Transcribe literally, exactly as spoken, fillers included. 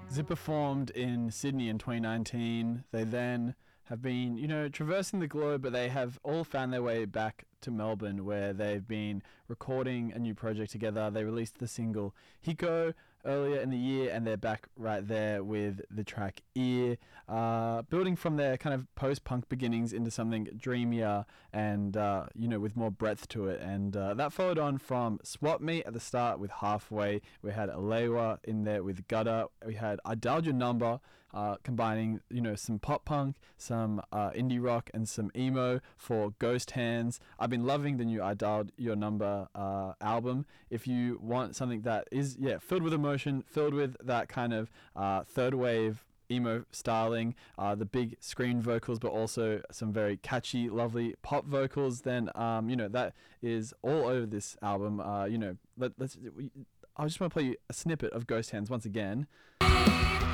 Zipper formed in Sydney in twenty nineteen. They then have been, you know, traversing the globe, but they have all found their way back to Melbourne, where they've been recording a new project together. They released the single Hiko earlier in the year, and they're back right there with the track Ear, uh, building from their kind of post-punk beginnings into something dreamier and, uh, you know, with more breadth to it. And uh, that followed on from Swap Me at the start with Halfway. We had Alewa in there with Gutter. We had I Dialed Your Number, uh, combining, you know, some pop-punk, some uh, indie rock, and some emo for Ghost Hands. I've been loving the new I Dialed Your Number uh, album. If you want something that is, yeah, filled with emotion, filled with that kind of uh, third wave emo styling, uh, the big screen vocals, but also some very catchy, lovely pop vocals, then, um, you know, that is all over this album. Uh, you know, let, let's, we, I just want to play you a snippet of Ghost Hands once again.